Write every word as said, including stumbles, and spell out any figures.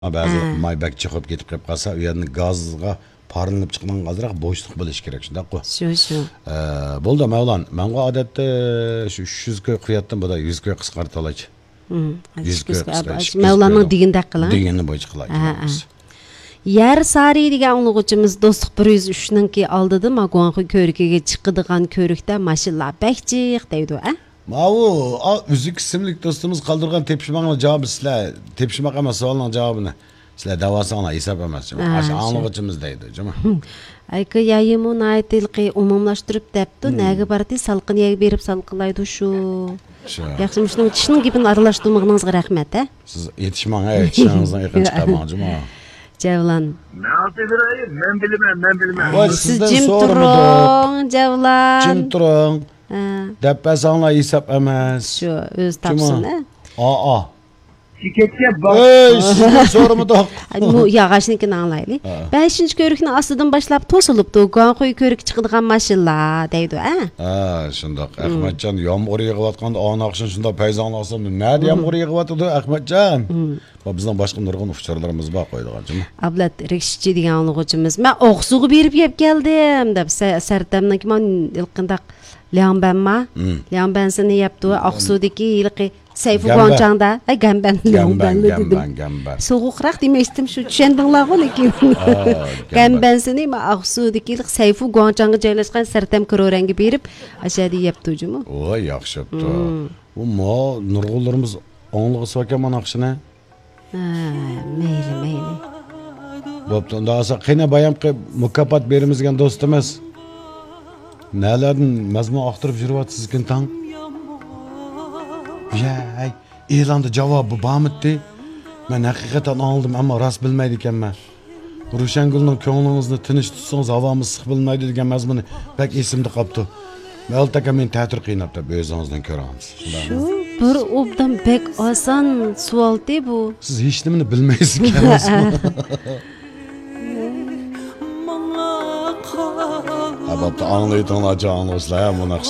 Ba'zi maybak chiqib ketib qolib qolsa, u yerni gazga parlanib chiqqan qazroq bo'shliq bo'lish kerak, shundaq-ku. Shu, shu. Bo'ldi, Mavlon. Menga odatda shu uch yuz koy quyatdim, bu da yuz koy qisqartib olachi. yuz koy qisqartib. Mavlonning degandek qiling. Deganni bo'yicha qilaylik. Yer sari degan ulug'uchimiz do'stlik bir yuz uch ninki oldida Maguanxi ko'rikiga chiqadigan ko'rikda mashilla bakchiq deydi, a? Mavu, Üzük isimli dostumuz kaldırgan tepişmanın cevabı sizler, tepişmak ama sualın cevabını sizler davasına hesap emez. Aşağı anlıqıcımızdaydı, cuma. Ayki yayımın aytilqi umumlaştırıp depti, nəgi bardi salqın yeg berip salqılaydı şu. Yaxşı, şunun tişinin gibini aralaştırmağınızға rəhmət, hə? Siz yetişman, hə, yetişmanınızdan yaxın çıxarmağın, cuma. Cevlan. Ben bilmem, ben bilmem. Siz cim durun, Cevlan. Cim durun. Dəbbəsanla hesab əməz. Şu, öz tapsın, hə? Aa. Şirketçe bak. Ey, sizin sorumu da. Bu yağaçnikini anlaylı. beşinci körükünü asıdan başlap tosulupdu. Guanxi körük çıqıdığan maşilla, deydi, hə? Ha, şundaq. Ahmetcan, yağmur yığıvatqanda ağın akşın şunda peyzanlı asam. Nədə yağmur yığıvatıdı, Ahmetcan? Bizden başqa nurgun uçarlarımız bak koyduq, cuma. Ablat, rikşiçi degan anlıqıcımız. Mən oxsuğu berip yep geldim, deb sərtəmdən ki, mən ilqindaq Liang ben ma, Liang ben seni yaptı. Aksu'daki ilki Seyfu Gonçang'da, ay Gamben, Liang ben dedim. Soğukrak demiştim şu düşendinler o lekin. Gamben seni ma Aksu'daki ilki Seyfu Gonçang'a caylaşkan sertem krorengi berip aşağıda yaptı ucumu. O yaxşı yaptı. Bu ma nurgullarımız onluğu sokaman akşına. Meyli meyli. Boptan daha sonra kıyna bayam ki mükafat berimizgen dostumuz. Nelerden mezmu aktarıp jürüvatsız gün tan? Ya, İrlanda cevabı bağımıttı. Ben hakikaten aldım ama rast bilmeydiken ben. Ruşengül'ün köngülünüzü tiniş tutsanız havamız sık bilmeydi diken mezmunu pek isimde kaptı. Melteke men tətir qiynap da bözünüzden körəmiz. Şu, bir obdan pek asan sual de bu. Siz hiç nimini bilmeyiz kendiniz. Abapta anlayıdınlar canınızla ya bu nakşı.